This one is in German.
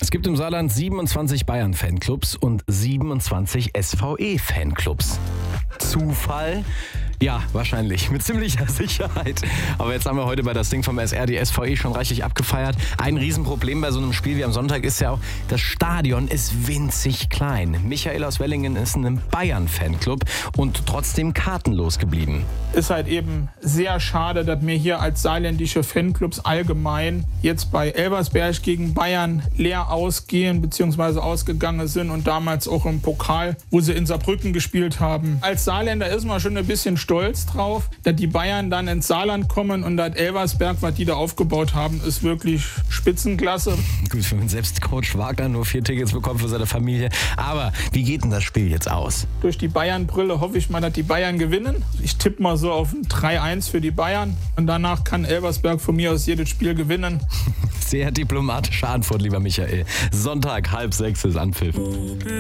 Es gibt im Saarland 27 Bayern-Fanclubs und 27 SVE-Fanclubs. Zufall? Ja, wahrscheinlich. Mit ziemlicher Sicherheit. Aber jetzt haben wir heute bei das Ding vom SR die SVE schon reichlich abgefeiert. Ein Riesenproblem bei so einem Spiel wie am Sonntag ist ja auch, das Stadion ist winzig klein. Michael aus Wellingen ist in einem Bayern-Fanclub und trotzdem kartenlos geblieben. Ist halt eben sehr schade, dass wir hier als saarländische Fanclubs allgemein jetzt bei Elversberg gegen Bayern leer ausgehen bzw. ausgegangen sind und damals auch im Pokal, wo sie in Saarbrücken gespielt haben. Als Saarländer ist man schon ein bisschen stolz drauf, dass die Bayern dann ins Saarland kommen und das Elversberg, was die da aufgebaut haben, ist wirklich Spitzenklasse. Gut, wenn selbst Coach Wagner nur 4 Tickets bekommt für seine Familie. Aber wie geht denn das Spiel jetzt aus? Durch die Bayern-Brille hoffe ich mal, dass die Bayern gewinnen. Ich tippe mal so auf ein 3-1 für die Bayern und danach kann Elversberg von mir aus jedes Spiel gewinnen. Sehr diplomatische Antwort, lieber Michael. Sonntag, 5:30 ist Anpfiff.